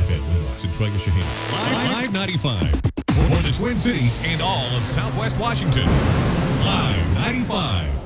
Fed Lennox and Traeger Shaheen. Live 95. For the Twin Cities and all of Southwest Washington. Live 95.